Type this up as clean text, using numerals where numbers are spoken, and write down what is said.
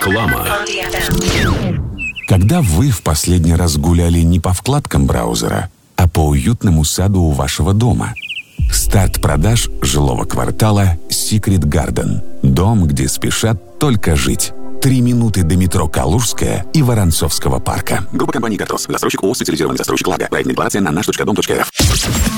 Реклама. Когда вы в последний раз гуляли не по вкладкам браузера, а по уютному саду у вашего дома? Старт продаж жилого квартала Secret Garden. Дом, где спешат только жить. 3 минуты до метро Калужская и Воронцовского парка. Группа компаний «Катрос». Застройщик ООО «Специализированный застройщик Лага». Проектная декларация на наш.дом.рф.